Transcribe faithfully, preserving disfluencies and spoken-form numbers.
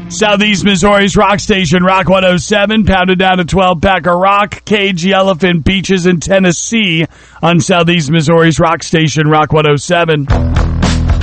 Southeast Missouri's rock station, Rock one oh seven, pounded down a twelve-pack of rock. Cage Yellowfin Beaches in Tennessee on Southeast Missouri's rock station, Rock one oh seven.